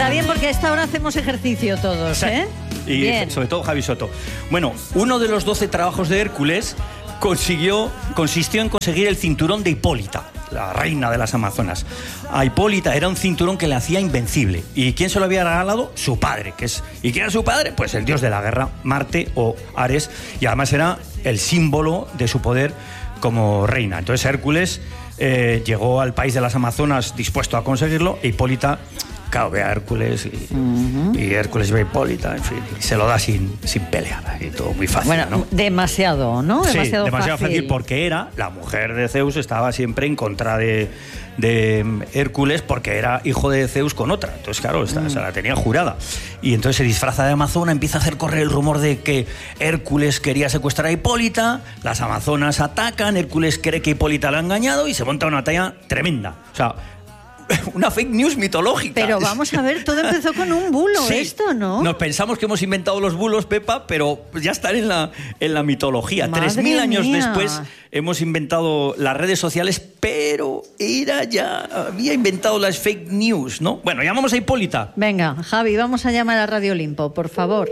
bien porque a esta hora hacemos ejercicio todos, ¿eh? Y bien. sobre todo Javi Soto. Bueno, uno de los 12 trabajos de Hércules consistió en conseguir el cinturón de Hipólita, la reina de las Amazonas. A Hipólita era un cinturón que le hacía invencible. ¿Y quién se lo había regalado? Su padre. ¿Y quién era su padre? Pues el dios de la guerra, Marte o Ares. Y además era el símbolo de su poder como reina. Entonces Hércules llegó al país de las Amazonas dispuesto a conseguirlo. E Hipólita, claro, ve a Hércules y Hércules ve a Hipólita, en fin, y se lo da sin pelear. Y todo muy fácil, Bueno, ¿no? demasiado, ¿no? Sí, demasiado fácil porque era la mujer de Zeus, estaba siempre en contra de Hércules porque era hijo de Zeus con otra. Entonces, claro, se la tenía jurada. Y entonces se disfraza de amazona, empieza a hacer correr el rumor de que Hércules quería secuestrar a Hipólita, las amazonas atacan, Hércules cree que Hipólita lo ha engañado y se monta una batalla tremenda. O sea, una fake news mitológica. Pero vamos a ver, todo empezó con un bulo, sí, esto, ¿no? Nos pensamos que hemos inventado los bulos, Pepa, pero ya están en la mitología. Madre 3000 años mía. después hemos inventado las redes sociales, pero había inventado las fake news, ¿no? Bueno, llamamos a Hipólita. Venga, Javi, vamos a llamar a Radio Olimpo, por favor.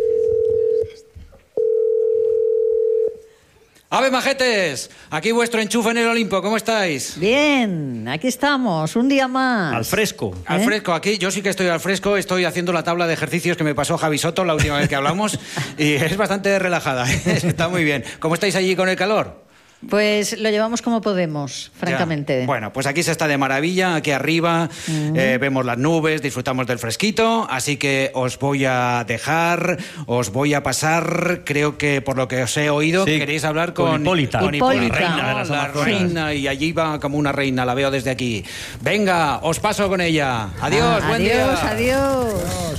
¡Ave majetes! Aquí vuestro enchufe en el Olimpo, ¿cómo estáis? Bien, aquí estamos, un día más. Al fresco. Al fresco, aquí yo sí que estoy al fresco, estoy haciendo la tabla de ejercicios que me pasó Javi Soto la última vez que hablamos y es bastante relajada, está muy bien. ¿Cómo estáis allí con el calor? Pues lo llevamos como podemos, francamente. Ya. Bueno, pues aquí se está de maravilla, aquí arriba vemos las nubes, disfrutamos del fresquito, así que os voy a pasar, creo que por lo que os he oído, sí, queréis hablar con Hipólita. Con Hipólita. Reina de las la Amazonas. reina, y allí va como una reina, la veo desde aquí. Venga, os paso con ella. Adiós, buen día. Adiós.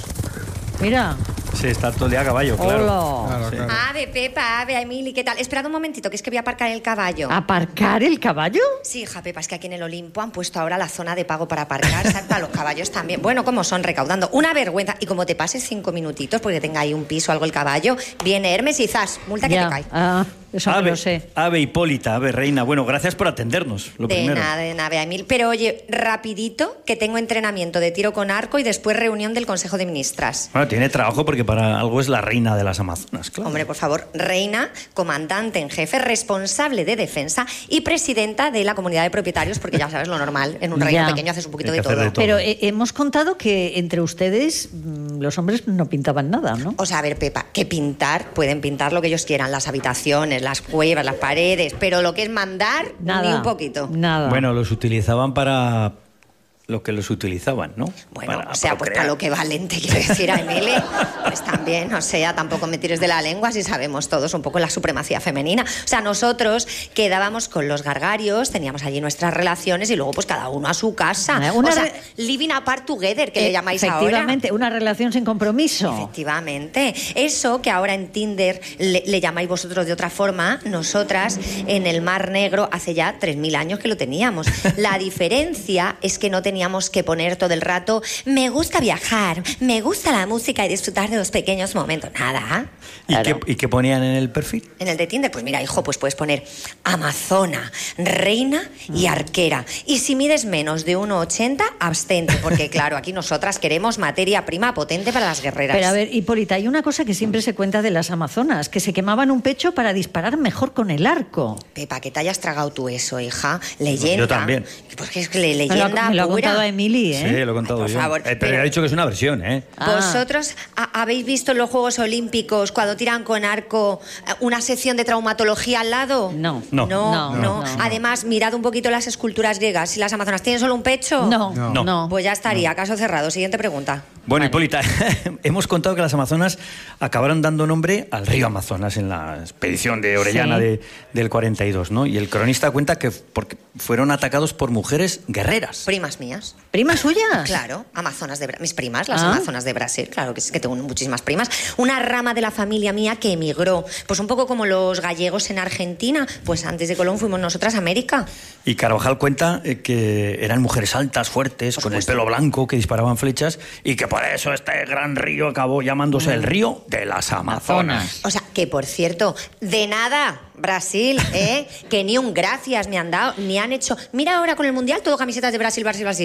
Mira. Sí, está todo el día a caballo, claro. Hola. Sí. Ave, Pepa, ave, Emily, ¿qué tal? Esperad un momentito, que es que voy a aparcar el caballo. ¿Aparcar el caballo? Sí, hija, Pepa, es que aquí en el Olimpo han puesto ahora la zona de pago para aparcar, ¿sabes? Para los caballos también. Bueno, como son recaudando. Una vergüenza. Y como te pases 5 minutitos, porque tenga ahí un piso o algo el caballo, viene Hermes y zas, multa que te cae. Eso me lo sé. Ave Hipólita, ave reina. Bueno, gracias por atendernos, lo primero. De nada, Emil. Pero oye, rapidito, que tengo entrenamiento de tiro con arco y después reunión del Consejo de Ministras. Bueno, tiene trabajo porque para algo es la reina de las Amazonas, claro. Hombre, por favor, reina, comandante en jefe, responsable de defensa y presidenta de la comunidad de propietarios, porque ya sabes lo normal, en un reino Ya. pequeño haces un poquito Hay de que hacer todo. de todo. Pero hemos contado que entre ustedes los hombres no pintaban nada, ¿no? O sea, a ver, Pepa, que pintar, pueden pintar lo que ellos quieran, las habitaciones, las cuevas, las paredes, pero lo que es mandar, Nada. ni un poquito. Nada. Bueno, los utilizaban para lo que los utilizaban, ¿no? Bueno, o sea, pues para lo que valen, te quiero decir, a Emily, pues también, o sea, tampoco me tires de la lengua si sabemos todos un poco la supremacía femenina. O sea, nosotros quedábamos con los gargarios, teníamos allí nuestras relaciones y luego pues cada uno a su casa. Una o sea, living apart together, que le llamáis ahora. Efectivamente, una relación sin compromiso. Efectivamente. Eso que ahora en Tinder le llamáis vosotros de otra forma, nosotras en el Mar Negro hace ya 3000 años que lo teníamos. La diferencia es que no teníamos que poner todo el rato me gusta viajar, me gusta la música y disfrutar de los pequeños momentos. Nada. ¿Y qué ponían en el perfil? En el de Tinder, pues mira, hijo, pues puedes poner amazona, reina y arquera. Y si mides menos de 1,80, abstente, porque claro, aquí nosotras queremos materia prima potente para las guerreras. Pero a ver, Hipólita, hay una cosa que siempre se cuenta de las amazonas, que se quemaban un pecho para disparar mejor con el arco. Pepa, que te hayas tragado tú eso, hija. Leyenda. Yo también. Porque es que leyenda Me lo ha pura. contado a Emily, ¿eh? Sí, lo he contado Por yo. favor, Pero pero- ha dicho que es una versión, ¿eh? ¿Vosotros habéis visto en los Juegos Olímpicos cuando tiran con arco una sección de traumatología al lado? No. No. Además, mirad un poquito las esculturas griegas. Si las amazonas tienen solo un pecho. No. Pues ya estaría, caso cerrado. Siguiente pregunta. Bueno, Vale. Hipólita, hemos contado que las Amazonas acabaron dando nombre al río Amazonas en la expedición de Orellana Sí. del 42, ¿no? Y el cronista cuenta que porque fueron atacados por mujeres guerreras. Primas mías. ¿Primas suyas? Claro, amazonas de mis primas, las amazonas de Brasil, claro que es que tengo muchísimas primas. Una rama de la familia mía que emigró, pues un poco como los gallegos en Argentina, pues antes de Colón fuimos nosotras a América. Y Carvajal cuenta que eran mujeres altas, fuertes, Por con el supuesto. pelo blanco, que disparaban flechas, y que por eso este gran río acabó llamándose el río de las Amazonas. O sea, que por cierto, de nada, Brasil, que ni un gracias me han dado, ni han hecho... Mira ahora con el Mundial, todo camisetas de Brasil.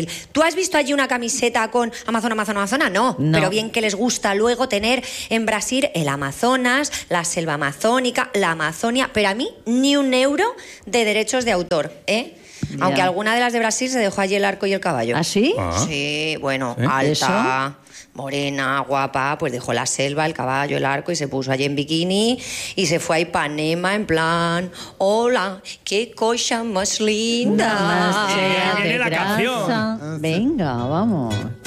Brasil. ¿Tú has visto allí una camiseta con Amazona? No. Pero bien que les gusta luego tener en Brasil el Amazonas, la selva amazónica, la Amazonia, pero a mí ni un euro de derechos de autor, ¿eh? Ya. Aunque alguna de las de Brasil se dejó allí el arco y el caballo. ¿Ah, sí? Sí, bueno, ¿Eh? alta, morena, guapa, pues dejó la selva, el caballo, el arco y se puso allí en bikini y se fue a Ipanema en plan, hola, qué cosa más linda. Más llena de viene la grasa. canción. Venga, vamos.